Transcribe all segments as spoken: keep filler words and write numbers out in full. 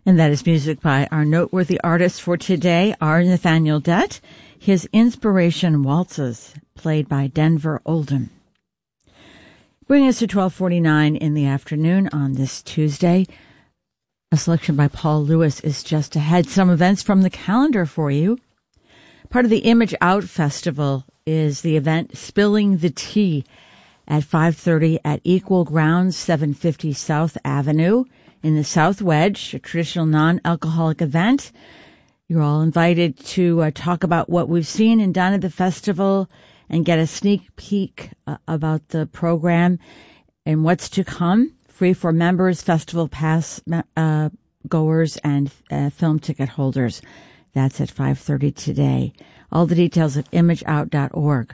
And that is music by our noteworthy artist for today, R. Nathaniel Dett. His Inspiration Waltzes, played by Denver Oldham. Bringing us to twelve forty-nine in the afternoon on this Tuesday. A selection by Paul Lewis is just ahead. Some events from the calendar for you. Part of the Image Out Festival is the event Spilling the Tea at five thirty at Equal Grounds, seven fifty South Avenue in the South Wedge, a traditional non-alcoholic event. You're all invited to uh, talk about what we've seen and done at the festival and get a sneak peek uh, about the program and what's to come. Free for members, festival pass uh, goers, and uh, film ticket holders. That's at five thirty today. All the details at image out dot org.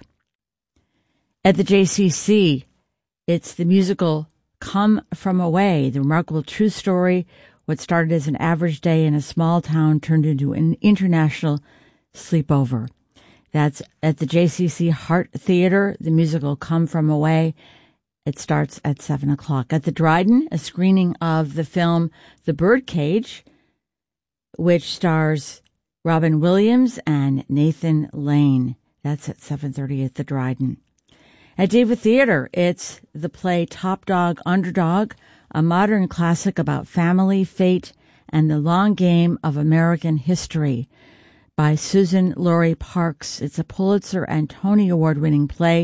At the J C C, it's the musical Come From Away, the remarkable true story. What started as an average day in a small town turned into an international sleepover. That's at the J C C Hart Theater, the musical Come From Away. It starts at seven o'clock. At the Dryden, a screening of the film The Birdcage, which stars Robin Williams and Nathan Lane. That's at seven thirty at the Dryden. At Diva Theater, it's the play Top Dog, Underdog, a modern classic about family, fate, and the long game of American history by Susan Laurie Parks. It's a Pulitzer and Tony Award-winning play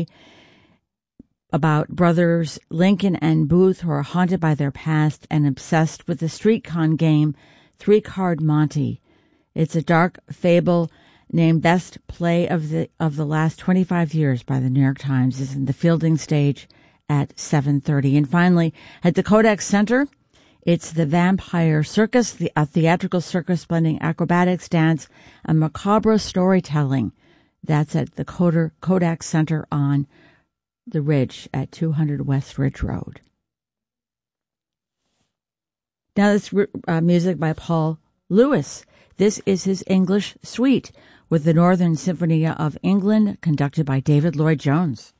about brothers Lincoln and Booth who are haunted by their past and obsessed with the street con game Three Card Monte. It's a dark fable named Best Play of the of the last twenty-five years by the New York Times. Is in the Fielding stage at seven thirty. And finally, at the Kodak Center, it's the Vampire Circus, the, a theatrical circus blending acrobatics, dance, and macabre storytelling. That's at the Kodak Center on the Ridge at two hundred West Ridge Road. Now this uh, music by Paul Lewis. This is his English Suite with the Northern Symphony of England, conducted by David Lloyd-Jones.